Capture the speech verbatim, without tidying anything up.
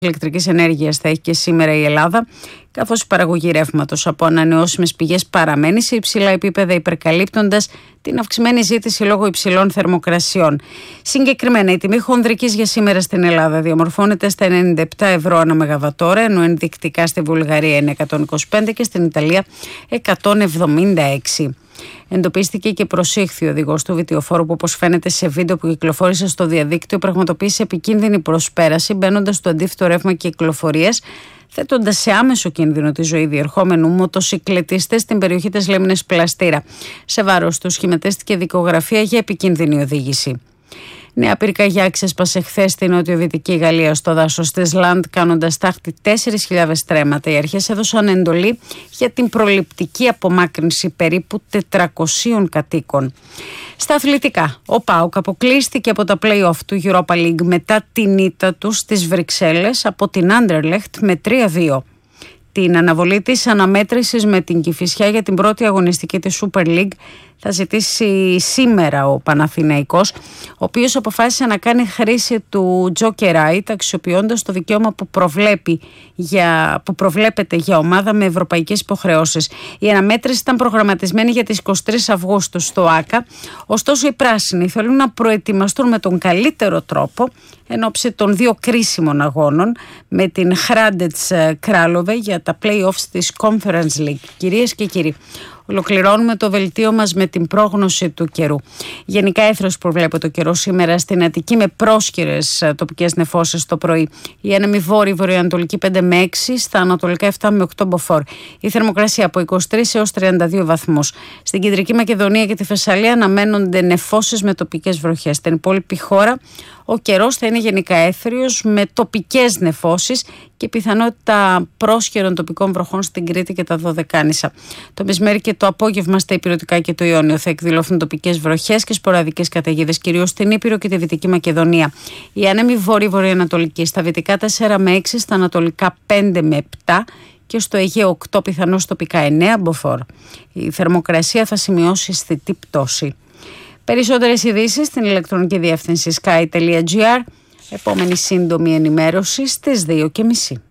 ηλεκτρικής ενέργειας θα έχει και σήμερα η Ελλάδα, καθώς η παραγωγή ρεύματος από ανανεώσιμες πηγές παραμένει σε υψηλά επίπεδα, υπερκαλύπτοντας την αυξημένη ζήτηση λόγω υψηλών θερμοκρασιών. Συγκεκριμένα, η τιμή χονδρικής για σήμερα στην Ελλάδα διαμορφώνεται στα ενενήντα επτά ευρώ ανά μεγαβατόρα, ενώ ενδεικτικά στη Βουλγαρία είναι εκατόν είκοσι πέντε και στην Ιταλία εκατόν εβδομήντα έξι. Εντοπίστηκε και προσήχθη ο οδηγός του βιτιοφόρου που, όπως φαίνεται σε βίντεο που κυκλοφόρησε στο διαδίκτυο, πραγματοποίησε επικίνδυνη προσπέραση μπαίνοντας στο αντίθετο ρεύμα κυκλοφορίας, θέτοντας σε άμεσο κίνδυνο τη ζωή διερχόμενου μοτοσυκλετιστές στην περιοχή της Λέμινες Πλαστήρα. Σε βάρος του σχηματίστηκε δικογραφία για επικίνδυνη οδήγηση. Νέα πυρκαγιά ξέσπασε χθες στη νοτιοδυτική Γαλλία, στο δάσος της Λαντ, κάνοντας τάχτη τέσσερις χιλιάδες στρέμματα. Οι αρχές έδωσαν εντολή για την προληπτική απομάκρυνση περίπου τετρακοσίων κατοίκων. Στα αθλητικά, ο ΠΑΟΚ αποκλείστηκε από τα play-off του Europa League μετά την ήττα του στις Βρυξέλλες από την Άντερλεχτ με τρία δύο. Την αναβολή της αναμέτρησης με την Κηφισιά για την πρώτη αγωνιστική της Super League θα ζητήσει σήμερα ο Παναθηναϊκός, ο οποίος αποφάσισε να κάνει χρήση του Joker Right, αξιοποιώντας το δικαίωμα που, προβλέπει για, που προβλέπεται για ομάδα με ευρωπαϊκές υποχρεώσεις. Η αναμέτρηση ήταν προγραμματισμένη για τις εικοστή τρίτη Αυγούστου στο ΆΚΑ, ωστόσο οι πράσινοι θέλουν να προετοιμαστούν με τον καλύτερο τρόπο εν ώψη των δύο κρίσιμων αγώνων με την Χράντετς Κράλοβε για τα play-offs της Conference League. Κυρίες και κύριοι, ολοκληρώνουμε το δελτίο μας με την πρόγνωση του καιρού. Γενικά έθρος προβλέπεται το καιρό σήμερα στην Αττική με πρόσκαιρες τοπικές νεφώσεις το πρωί. Η άνεμη βόρεια βορειοανατολική πέντε με έξι, στα ανατολικά επτά με οκτώ μποφόρ. Η θερμοκρασία από είκοσι τρεις έως τριάντα δύο βαθμούς. Στην Κεντρική Μακεδονία και τη Θεσσαλία αναμένονται νεφώσεις με τοπικές βροχές. Στην υπόλοιπη χώρα ο καιρός θα είναι γενικά έθριος με τοπικές νεφώσεις και πιθανότητα πρόσχερων τοπικών βροχών στην Κρήτη και τα Δωδεκάνησα. Το μεσημέρι και το απόγευμα στα Ηπειρωτικά και το Ιόνιο θα εκδηλωθούν τοπικές βροχές και σποραδικές καταιγίδες, κυρίως στην Ήπειρο και τη Δυτική Μακεδονία. Η άνεμη βόρειο-βορειοανατολική στα δυτικά τέσσερα με έξι, στα ανατολικά πέντε με επτά και στο Αιγαίο οκτώ, πιθανώς τοπικά εννέα μποφόρ. Η θερμοκρασία θα σημειώσει αισθητή πτώση. Περισσότερες ειδήσεις στην ηλεκτρονική διεύθυνση sky τελεία gr. Επόμενη σύντομη ενημέρωση στις δύο και μισή.